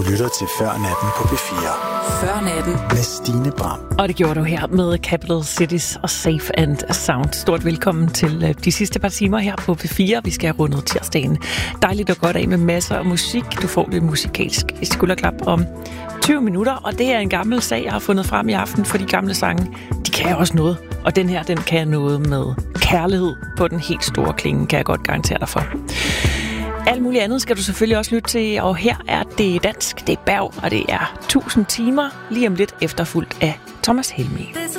Du lytter til Før Natten på P4. Før Natten med Stine Bram. Og det gjorde du her med Capital Cities og Safe and Sound. Stort velkommen til de sidste par timer her på P4. Vi skal have rundet tirsdagen dejligt og godt af med masser af musik. Du får det musikalsk skulderklap om 20 minutter, og det er en gammel sag, jeg har fundet frem i aften, for de gamle sange, de kan også noget. Og den her, den kan noget med kærlighed på den helt store klinge, kan jeg godt garantere dig for. Alt muligt andet skal du selvfølgelig også lytte til, og her er det dansk, det er Berg, og det er 1000 timer, lige om lidt efterfulgt af Thomas Helmig.